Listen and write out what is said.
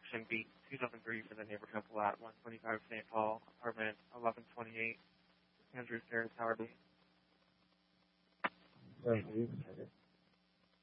Section Beat 2003 for the neighborhood lot 125 St. Paul, apartment 1128, Andrews Terrace, Tower B.